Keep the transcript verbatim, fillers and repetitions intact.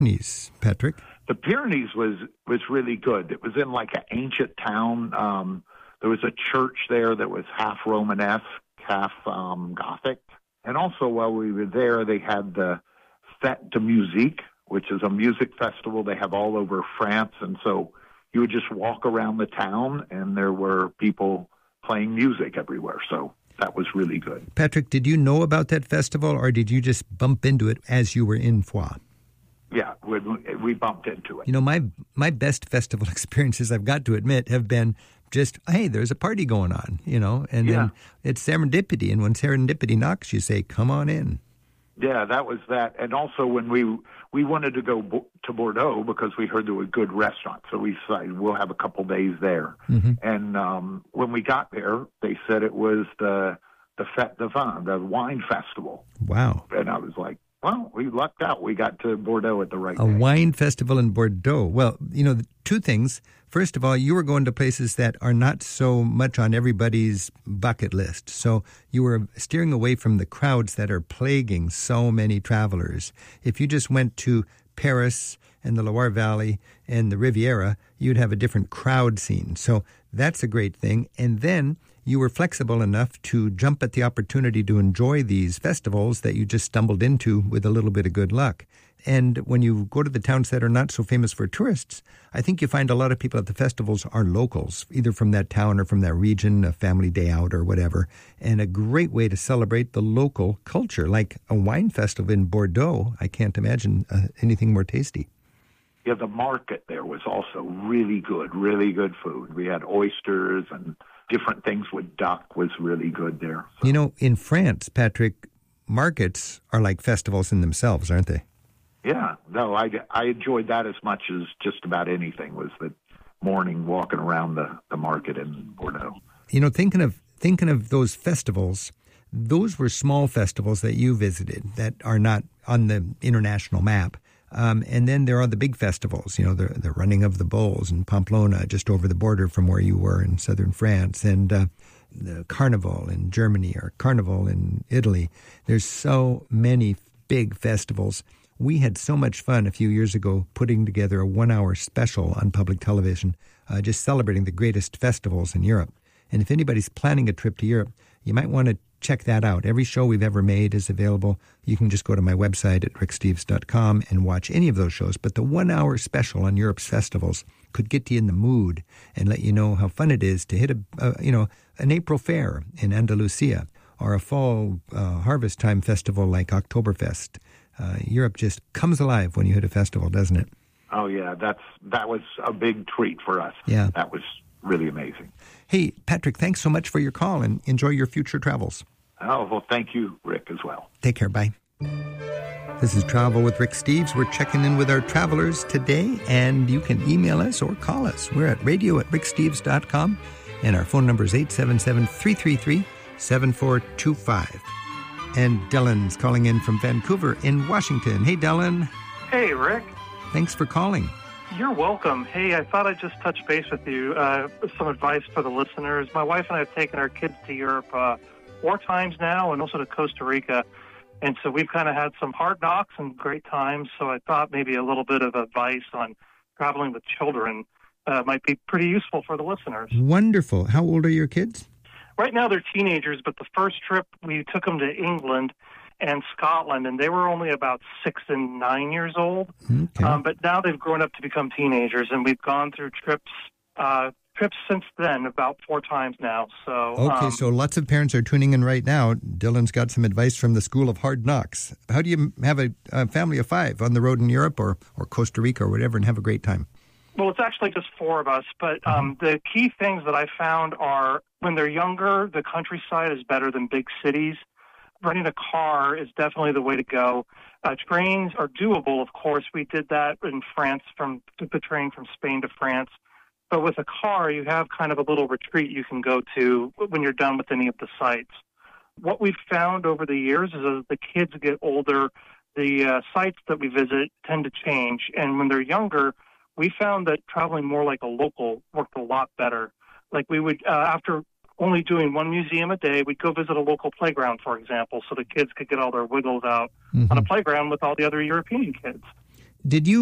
Pyrenees, Patrick? The Pyrenees was, was really good. It was in like an ancient town. Um, there was a church there that was half Romanesque, half um, Gothic. And also while we were there, they had the Fête de Musique, which is a music festival they have all over France. And so you would just walk around the town, and there were people playing music everywhere. So that was really good. Patrick, did you know about that festival, or did you just bump into it as you were in Foix? Yeah, we, we bumped into it. You know, my my best festival experiences, I've got to admit, have been just, hey, there's a party going on, you know, and yeah. then it's serendipity. And when serendipity knocks, you say, come on in. Yeah, that was that. And also when we we wanted to go bo- to Bordeaux because we heard there were good restaurants. So we decided we'll have a couple days there. Mm-hmm. And um, when we got there, they said it was the, the Fête de Vin, the wine festival. Wow. And I was like, well, we lucked out. We got to Bordeaux at the right a time. A wine festival in Bordeaux. Well, you know, two things. First of all, you were going to places that are not so much on everybody's bucket list. So you were steering away from the crowds that are plaguing so many travelers. If you just went to Paris and the Loire Valley and the Riviera, you'd have a different crowd scene. So that's a great thing. And then you were flexible enough to jump at the opportunity to enjoy these festivals that you just stumbled into with a little bit of good luck. And when you go to the towns that are not so famous for tourists, I think you find a lot of people at the festivals are locals, either from that town or from that region, a family day out or whatever. And a great way to celebrate the local culture, like a wine festival in Bordeaux. I can't imagine uh, anything more tasty. Yeah, the market there was also really good, really good food. We had oysters and different things with duck was really good there. So. You know, in France, Patrick, markets are like festivals in themselves, aren't they? Yeah, no, I, I enjoyed that as much as just about anything, was the morning walking around the, the market in Bordeaux. You know, thinking of thinking of those festivals, those were small festivals that you visited that are not on the international map. Um, and then there are the big festivals, you know, the, the Running of the Bulls in Pamplona, just over the border from where you were in southern France, and uh, the Carnival in Germany or Carnival in Italy. There's so many big festivals. We had so much fun a few years ago putting together a one-hour special on public television, uh, just celebrating the greatest festivals in Europe. And if anybody's planning a trip to Europe, you might want to check that out. Every show we've ever made is available. You can just go to my website at rick steves dot com and watch any of those shows. But the one-hour special on Europe's festivals could get you in the mood and let you know how fun it is to hit a, a you know, an April fair in Andalusia or a fall uh, harvest time festival like Oktoberfest. Uh, Europe just comes alive when you hit a festival, doesn't it? Oh, yeah. That's that was a big treat for us. Yeah. That was really amazing. Hey, Patrick, thanks so much for your call, and enjoy your future travels. Oh, well, thank you, Rick, as well. Take care. Bye. This is Travel with Rick Steves. We're checking in with our travelers today, and you can email us or call us. We're at radio at rick steves dot com, and our phone number is eight seven seven, three three three, seven four two five. And Dylan's calling in from Vancouver in Washington. Hey, Dylan. Hey, Rick. Thanks for calling. You're welcome. Hey, I thought I'd just touch base with you. Uh, some advice for the listeners. My wife and I have taken our kids to Europe uh, four times now, and also to Costa Rica. And so we've kind of had some hard knocks and great times. So I thought maybe a little bit of advice on traveling with children uh, might be pretty useful for the listeners. Wonderful. How old are your kids? Right now they're teenagers, but the first trip we took them to England and Scotland, and they were only about six and nine years old. Okay. Um, but now they've grown up to become teenagers, and we've gone through trips uh, trips since then about four times now. So okay, um, so lots of parents are tuning in right now. Dylan's got some advice from the School of Hard Knocks. How do you have a, a family of five on the road in Europe or, or Costa Rica or whatever and have a great time? Well, it's actually just four of us, but um, the key things that I found are when they're younger, the countryside is better than big cities. Renting a car is definitely the way to go. Uh, trains are doable, of course. We did that in France, from the train from Spain to France. But with a car, you have kind of a little retreat you can go to when you're done with any of the sites. What we've found over the years is as the kids get older, the uh, sites that we visit tend to change. And when they're younger, we found that traveling more like a local worked a lot better. Like we would, uh, after only doing one museum a day, we'd go visit a local playground, for example, so the kids could get all their wiggles out mm-hmm. on a playground with all the other European kids. Did you